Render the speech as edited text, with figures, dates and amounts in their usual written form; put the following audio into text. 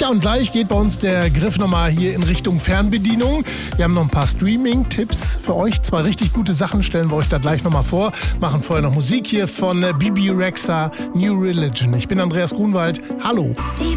Ja, und gleich geht bei uns der Griff nochmal hier in Richtung Fernbedienung. Wir haben noch ein paar Streaming-Tipps für euch. 2 richtig gute Sachen stellen wir euch da gleich nochmal vor. Machen vorher noch Musik hier von Bebe Rexha, New Religion. Ich bin Andreas Grunwald. Hallo.